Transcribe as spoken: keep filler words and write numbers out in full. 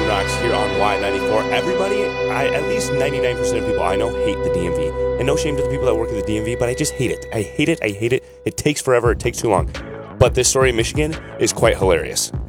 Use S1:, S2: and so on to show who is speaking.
S1: Boondocks here on Y ninety-four. Everybody, I, at least ninety-nine percent of people I know hate the D M V. And no shame to the people that work at the D M V, but I just hate it. I hate it. I hate it. It takes forever. It takes too long. But this story in Michigan is quite hilarious.